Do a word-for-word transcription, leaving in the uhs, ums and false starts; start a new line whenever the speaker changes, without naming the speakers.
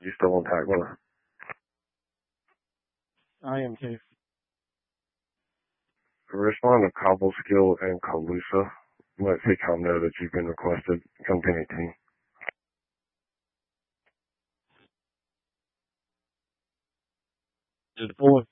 You still on tag, brother?
I am, Chief.
Respond to Cobble Skill and Calusa. Let SeaCom know that you've been requested. Come ten eighteen.
Just boy.